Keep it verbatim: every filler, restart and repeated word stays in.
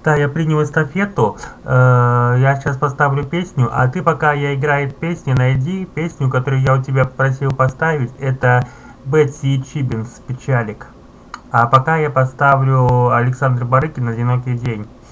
Да, я принял эстафету. Э, я сейчас поставлю песню, а ты, пока я играет песни, найди песню, которую я у тебя просил поставить. Это Бетси и Чибинс «Печалик». А пока я поставлю Александр Барыкин «Одинокий день».